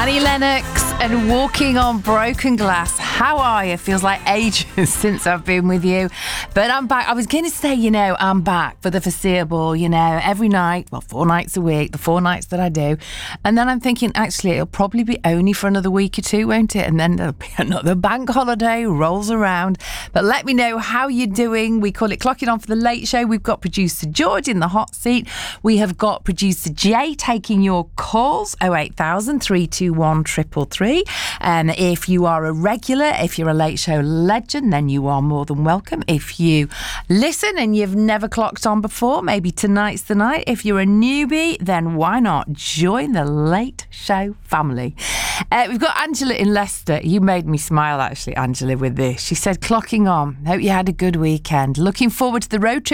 Annie Lennox and Walking on Broken Glass. How are you? Feels like ages since I've been with you. But I'm back. I was going to say, I'm back for the foreseeable, every night, 4 nights a week, the 4 nights that I do. And then I'm thinking, actually, it'll probably be only for another week or two, won't it? And then there'll be another bank holiday rolls around. But let me know how you're doing. We call it Clocking On for the Late Show. We've got producer George in the hot seat. We have got producer Jay taking your calls, 08000 321 333. If you are a regular, if you're a Late Show legend, then you are more than welcome. If you listen and you've never clocked on before, maybe tonight's the night. If you're a newbie, then why not join the Late Show family? We've got Angela in Leicester. You made me smile, actually, Angela, with this. She said, clocking on. Hope you had a good weekend. Looking forward to the road trip